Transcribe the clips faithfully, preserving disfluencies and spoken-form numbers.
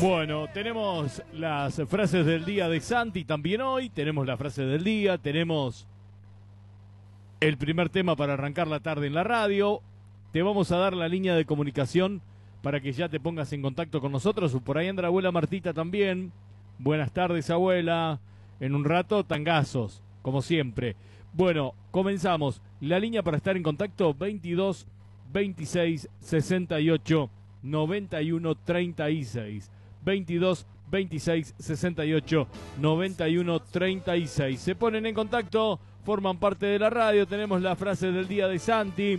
Bueno, tenemos las frases del día de Santi también hoy, tenemos la frase del día, tenemos el primer tema para arrancar la tarde en la radio. Te vamos a dar la línea de comunicación para que ya te pongas en contacto con nosotros. Por ahí anda la abuela Martita también. Buenas tardes, abuela. En un rato, tangazos, como siempre. Bueno, comenzamos. La línea para estar en contacto, veintidós, veintiséis, sesenta y ocho, noventa y uno, treinta y seis. veintidós, veintiséis, sesenta y ocho, noventa y uno, treinta y seis. Se ponen en contacto, forman parte de la radio. Tenemos la frase del día de Santi.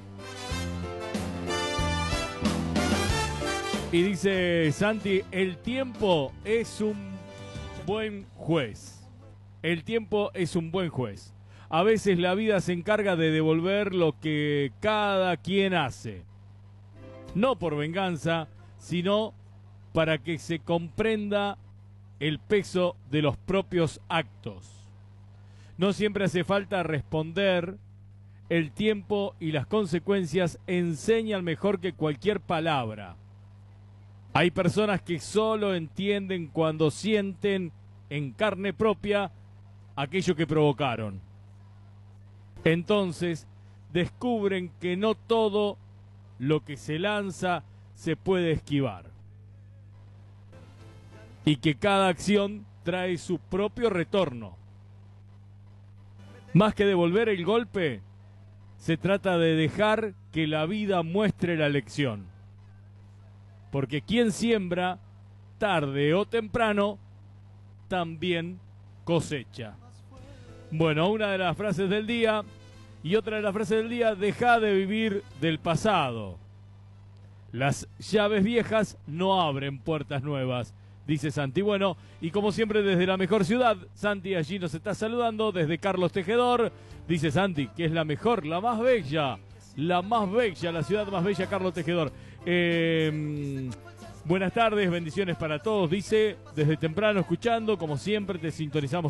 Y dice Santi, el tiempo es un buen juez. El tiempo es un buen juez. A veces la vida se encarga de devolver lo que cada quien hace. No por venganza, sino para que se comprenda el peso de los propios actos. No siempre hace falta responder. El tiempo y las consecuencias enseñan mejor que cualquier palabra. Hay personas que solo entienden cuando sienten en carne propia aquello que provocaron. Entonces descubren que no todo lo que se lanza se puede esquivar. Y que cada acción trae su propio retorno. Más que devolver el golpe, se trata de dejar que la vida muestre la lección. Porque quien siembra, tarde o temprano, también cosecha. Bueno, una de las frases del día. Y otra de las frases del día, deja de vivir del pasado. Las llaves viejas no abren puertas nuevas, dice Santi. Bueno, y como siempre desde la mejor ciudad, Santi allí nos está saludando desde Carlos Tejedor. Dice Santi que es la mejor, la más bella, la más bella, la ciudad más bella, Carlos Tejedor. Eh, buenas tardes, bendiciones para todos, dice, desde temprano escuchando, como siempre te sintonizamos